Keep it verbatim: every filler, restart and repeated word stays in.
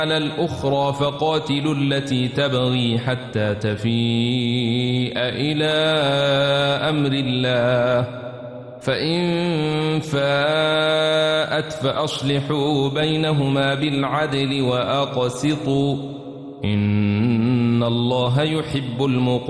على الأخرى فقاتلوا التي تبغي حتى تفيء إلى أمر الله فإن فاءت فأصلحوا بينهما بالعدل وأقسطوا إن الله يحب المقسطين.